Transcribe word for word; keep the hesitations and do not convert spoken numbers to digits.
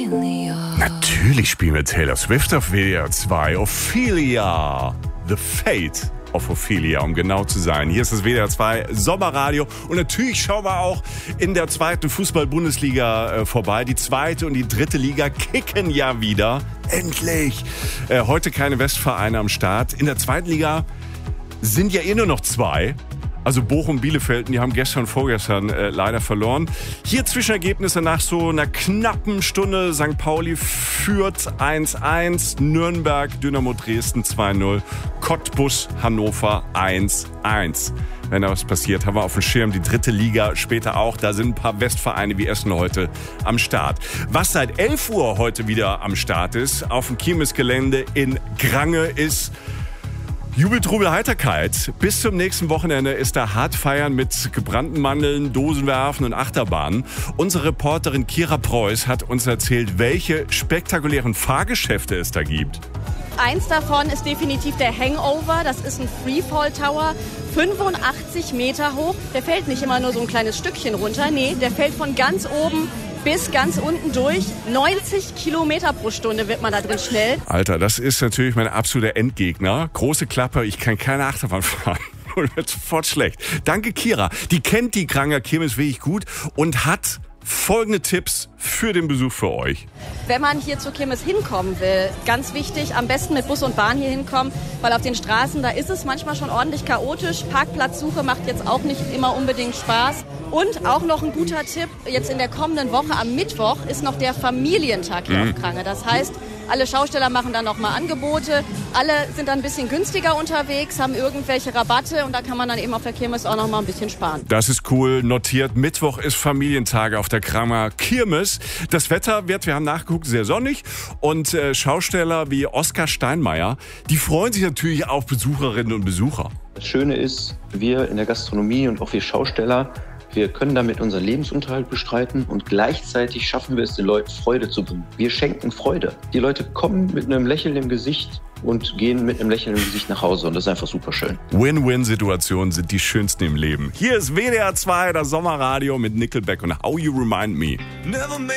Ophelia. Natürlich spielen wir Taylor Swift auf W D R zwei. Ophelia. The Fate of Ophelia, um genau zu sein. Hier ist das W D R zwei Sommerradio. Und natürlich schauen wir auch in der zweiten Fußball-Bundesliga äh, vorbei. Die zweite und die dritte Liga kicken ja wieder. Endlich. Äh, heute keine Westvereine am Start. In der zweiten Liga sind ja eh nur noch zwei. Also Bochum, Bielefeld, die haben gestern, vorgestern äh, leider verloren. Hier Zwischenergebnisse nach so einer knappen Stunde. Sankt Pauli führt eins eins, Nürnberg, Dynamo Dresden zwei null, Cottbus, Hannover eins eins. Wenn da was passiert, haben wir auf dem Schirm die dritte Liga später auch. Da sind ein paar Westvereine wie Essen heute am Start. Was seit elf Uhr heute wieder am Start ist, auf dem Kirmesgelände in Grange, ist Jubel, Trubel, Heiterkeit. Bis zum nächsten Wochenende ist da hart feiern mit gebrannten Mandeln, Dosenwerfen und Achterbahnen. Unsere Reporterin Kira Preuß hat uns erzählt, welche spektakulären Fahrgeschäfte es da gibt. Eins davon ist definitiv der Hangover. Das ist ein Freefall Tower, fünfundachtzig Meter hoch. Der fällt nicht immer nur so ein kleines Stückchen runter. Nee, der fällt von ganz oben bis ganz unten durch. neunzig Kilometer pro Stunde wird man da drin schnell. Alter, das ist natürlich mein absoluter Endgegner. Große Klappe, ich kann keine Achterbahn fahren. Und wird sofort schlecht. Danke, Kira. Die kennt die Granger Kirmes wirklich gut und hat folgende Tipps für den Besuch für euch. Wenn man hier zur Kirmes hinkommen will, ganz wichtig, am besten mit Bus und Bahn hier hinkommen, weil auf den Straßen, da ist es manchmal schon ordentlich chaotisch. Parkplatzsuche macht jetzt auch nicht immer unbedingt Spaß. Und auch noch ein guter Tipp, jetzt in der kommenden Woche am Mittwoch ist noch der Familientag hier mhm. auf Grange. Das heißt, alle Schausteller machen dann nochmal Angebote. Alle sind dann ein bisschen günstiger unterwegs, haben irgendwelche Rabatte und da kann man dann eben auf der Kirmes auch nochmal ein bisschen sparen. Das ist cool. Notiert, Mittwoch ist Familientag auf der Granger Kirmes. Das Wetter wird, wir haben nachgeguckt, sehr sonnig. Und äh, Schausteller wie Oskar Steinmeier, die freuen sich natürlich auf Besucherinnen und Besucher. Das Schöne ist, wir in der Gastronomie und auch wir Schausteller, wir können damit unseren Lebensunterhalt bestreiten und gleichzeitig schaffen wir es, den Leuten Freude zu bringen. Wir schenken Freude. Die Leute kommen mit einem Lächeln im Gesicht und gehen mit einem Lächeln im Gesicht nach Hause und das ist einfach super schön. Win-Win-Situationen sind die schönsten im Leben. Hier ist W D R zwei, das Sommerradio mit Nickelback und How You Remind Me. Never